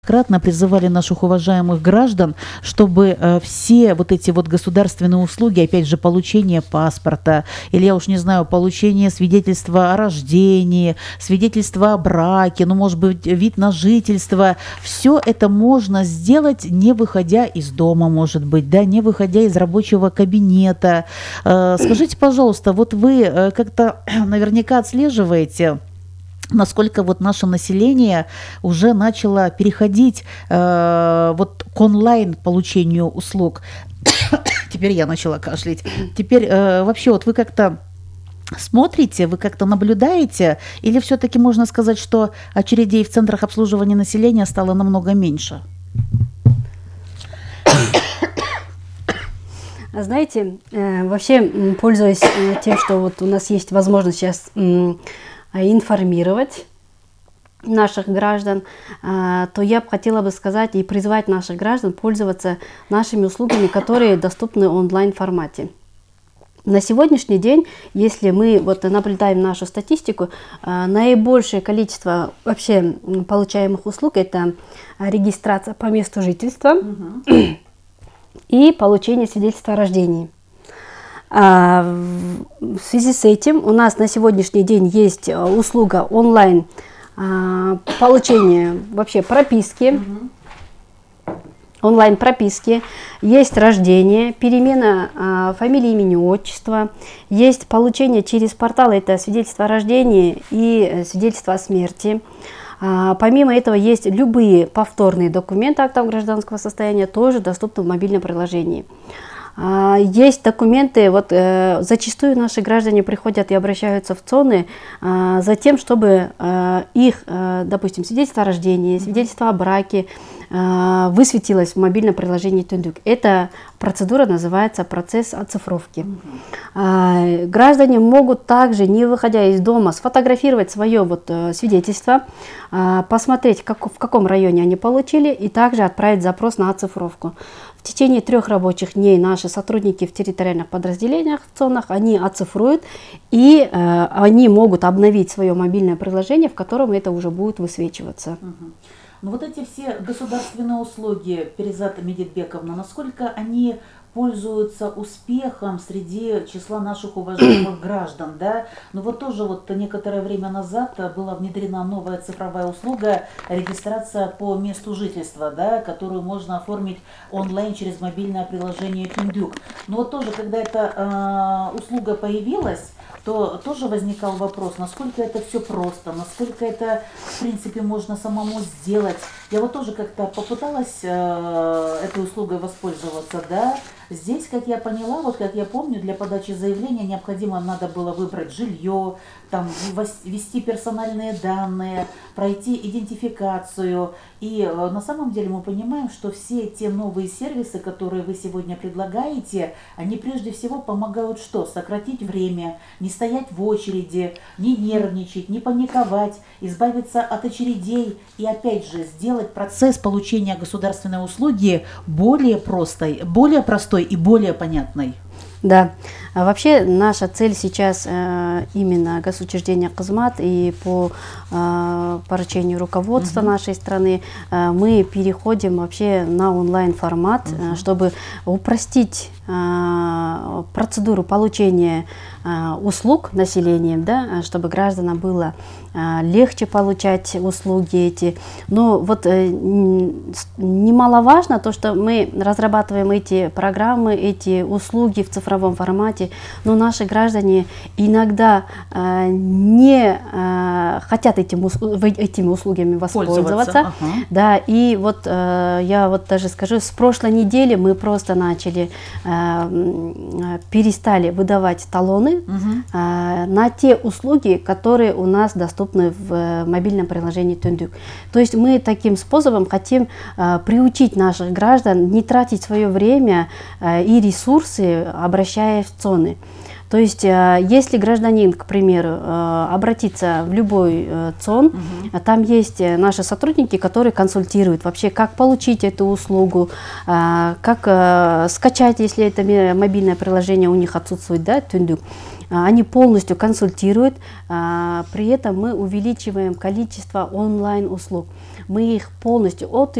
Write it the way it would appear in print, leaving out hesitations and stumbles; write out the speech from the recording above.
Кратно призывали наших уважаемых граждан, чтобы все вот эти вот государственные услуги, опять же, получение паспорта, или я уж не знаю, получение свидетельства о рождении, свидетельства о браке, ну, может быть, вид на жительство, все это можно сделать, не выходя из дома, может быть, да, не выходя из рабочего кабинета. Скажите, пожалуйста, вот вы как-то наверняка отслеживаете, насколько вот наше население уже начало переходить вот к онлайн получению услуг. Теперь я начала кашлять. Теперь вообще вот вы как-то смотрите, вы как-то наблюдаете, или все-таки можно сказать, что очередей в центрах обслуживания населения стало намного меньше? Знаете, вообще, пользуясь тем, что вот у нас есть возможность сейчас информировать наших граждан, то я бы хотела бы сказать и призвать наших граждан пользоваться нашими услугами, которые доступны в онлайн-формате. На сегодняшний день, если мы вот наблюдаем нашу статистику, наибольшее количество вообще получаемых услуг – это регистрация по месту жительства и получение свидетельства о рождении. В связи с этим у нас на сегодняшний день есть услуга онлайн получения вообще прописки, онлайн прописки, есть рождение, перемена фамилии, имени, отчества, есть получение через портал, это свидетельство о рождении и свидетельство о смерти. Помимо этого есть любые повторные документы актов гражданского состояния, тоже доступны в мобильном приложении. Есть документы, вот зачастую наши граждане приходят и обращаются в ЦОНы за тем, чтобы их, допустим, свидетельство о рождении, свидетельство о браке высветилось в мобильном приложении Түндүк. Эта процедура называется процесс оцифровки. Граждане могут также, не выходя из дома, сфотографировать свое вот свидетельство, посмотреть, в каком районе они получили, и также отправить запрос на оцифровку. В течение 3 рабочих дней наши сотрудники в территориальных подразделениях, в ЦОНах, они оцифруют, и они могут обновить свое мобильное приложение, в котором это уже будет высвечиваться. Ну вот эти все государственные услуги, Перизат Медетбековна, насколько они пользуются успехом среди числа наших уважаемых граждан, да? Ну вот тоже вот некоторое время назад была внедрена новая цифровая услуга регистрация по месту жительства, да, которую можно оформить онлайн через мобильное приложение Түндүк. Но вот тоже, когда эта услуга появилась, то тоже возникал вопрос, насколько это все просто, насколько это, в принципе, можно самому сделать. Я вот тоже как-то попыталась этой услугой воспользоваться, да. Здесь, как я поняла, вот как я помню, для подачи заявления необходимо надо было выбрать жилье, там, ввести персональные данные, пройти идентификацию. И на самом деле мы понимаем, что все те новые сервисы, которые вы сегодня предлагаете, они прежде всего помогают что? Сократить время, не стоять в очереди, не нервничать, не паниковать, избавиться от очередей и опять же сделать процесс получения государственной услуги более простой и более понятной. Да, вообще наша цель сейчас именно госучреждения Кызмат и по поручению руководства нашей страны мы переходим вообще на онлайн формат, чтобы упростить процедуру получения услуг населением, да, чтобы гражданам было легче получать услуги эти. Но вот немаловажно то, что мы разрабатываем эти программы, эти услуги в цифровом формате, но наши граждане иногда не хотят этими услугами воспользоваться. Да, и вот я вот даже скажу, с прошлой недели мы просто начали, перестали выдавать талоны на те услуги, которые у нас доступны в мобильном приложении Түндүк. То есть мы таким способом хотим приучить наших граждан не тратить свое время и ресурсы, обращаясь в ЦОНы. То есть, если гражданин, к примеру, обратится в любой ЦОН, там есть наши сотрудники, которые консультируют вообще, как получить эту услугу, как скачать, если это мобильное приложение у них отсутствует, да, Түндүк. они полностью консультируют, при этом мы увеличиваем количество онлайн-услуг. Мы их полностью от